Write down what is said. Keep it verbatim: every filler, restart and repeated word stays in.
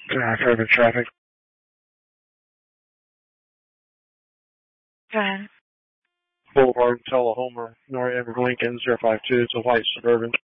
Uh, Fairview traffic. Go ahead. Boulevard, Tullahoma, North Everett, Lincoln, zero five two. It's a white Suburban.